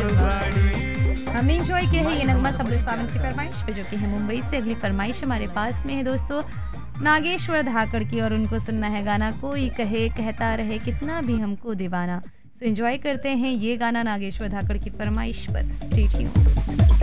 हम इंजॉय किए हैं ये नगमा सबले सावन की फरमाइश पे, जो कि है मुंबई से। अगली फरमाइश हमारे पास में है दोस्तों नागेश्वर धाकड़ की, और उनको सुनना है गाना कोई कहे कहता रहे कितना भी हमको दीवाना। सो एंजॉय करते हैं ये गाना नागेश्वर धाकड़ की फरमाइश पर। Stay tuned.